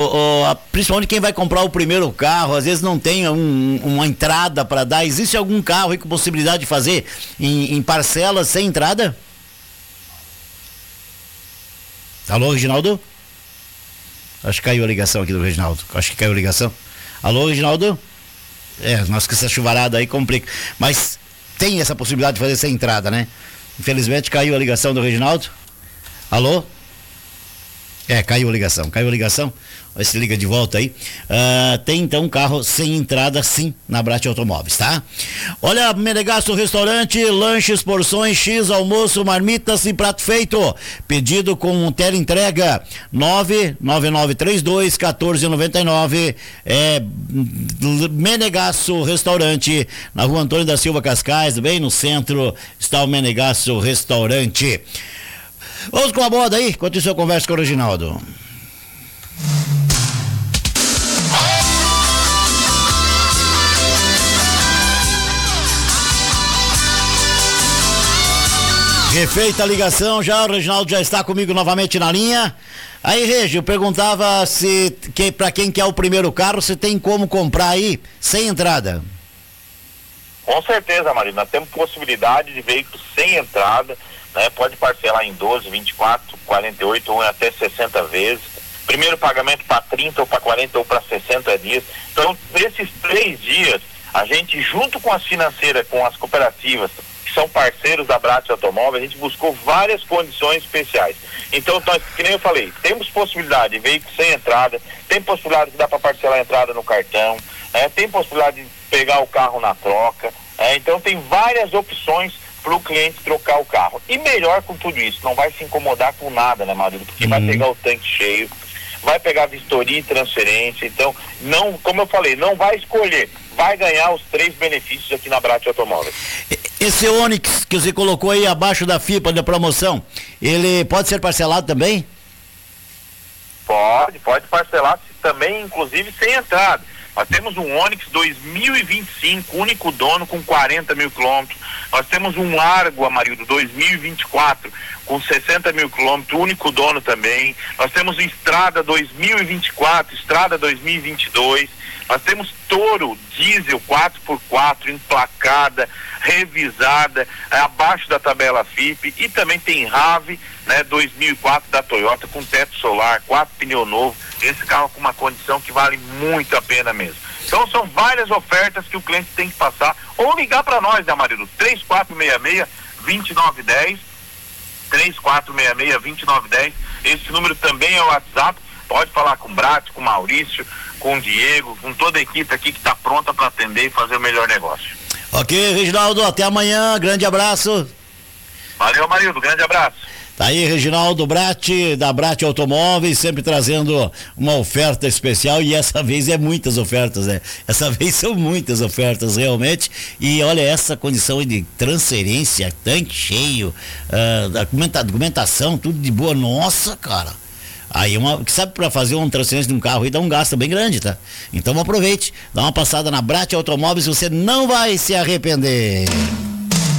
principalmente quem vai comprar o primeiro carro, às vezes não tem uma entrada para dar. Existe algum carro aí com possibilidade de fazer em parcelas sem entrada? Alô, Reginaldo? Acho que caiu a ligação aqui do Reginaldo. Acho que caiu a ligação. Alô, Reginaldo? Nós com essa chuvarada aí complica. Mas tem essa possibilidade de fazer sem entrada, né? Infelizmente caiu a ligação do Reginaldo. Alô? Caiu a ligação. Vai se liga de volta aí. Tem então um carro sem entrada, sim, na Brat Automóveis, tá? Olha, Menegasso Restaurante, lanches, porções, X, almoço, marmitas e prato feito. Pedido com teleentrega 99932-1499. Menegasso Restaurante, na Rua Antônio da Silva Cascais, bem no centro, está o Menegasso Restaurante. Vamos com a moda aí, enquanto isso eu converso com o Reginaldo. Refeita a ligação já, o Reginaldo já está comigo novamente na linha. Aí, Regi, eu perguntava para quem quer o primeiro carro, se tem como comprar aí, sem entrada. Com certeza, Marino, nós temos possibilidade de veículos sem entrada, né? Pode parcelar em 12, 24, 48 ou até 60 vezes. Primeiro pagamento para 30 ou para 40 ou para 60 dias. Então, nesses 3 dias, a gente, junto com as financeiras, com as cooperativas, que são parceiros da Brat Automóveis, a gente buscou várias condições especiais. Então, nós, que nem eu falei, temos possibilidade de veículos sem entrada, tem possibilidade que dá para parcelar a entrada no cartão, tem possibilidade de pegar o carro na troca, então tem várias opções para o cliente trocar o carro. E melhor com tudo isso, não vai se incomodar com nada, né, Marido? Porque vai pegar o tanque cheio, vai pegar vistoria e transferência, então, não, como eu falei, não vai escolher, vai ganhar os 3 benefícios aqui na Brat Automóveis. Esse Onix que você colocou aí abaixo da FIPA da promoção, ele pode ser parcelado também? Pode parcelar também, inclusive sem entrada. Nós temos um Onix 2025, único dono, com 40 mil quilômetros. Nós temos um Argo, Amarildo, 2024, com 60 mil quilômetros, único dono também. Nós temos o Estrada 2024, Estrada 2022. Nós temos Toro diesel 4x4, emplacada, revisada, abaixo da tabela FIP, e também tem Rave, né, 2004 da Toyota, com teto solar, 4 pneu novo, esse carro com uma condição que vale muito a pena mesmo. Então são várias ofertas que o cliente tem que passar, ou ligar para nós, né, Marido? 3466-2910, 3466-2910, esse número também é o WhatsApp, pode falar com o Brat, com o Maurício, com o Diego, com toda a equipe aqui que está pronta para atender e fazer o melhor negócio. Ok, Reginaldo, até amanhã, grande abraço. Valeu, Marildo, grande abraço. Tá aí, Reginaldo Brat, da Brat Automóveis, sempre trazendo uma oferta especial, e essa vez é muitas ofertas, né? Essa vez são muitas ofertas, realmente, e olha, essa condição de transferência, tanque cheio, documentação, tudo de boa, nossa, cara. Aí sabe, para fazer uma transferência de um carro aí dá um gasto bem grande, tá? Então aproveite, dá uma passada na Brat Automóveis, você não vai se arrepender.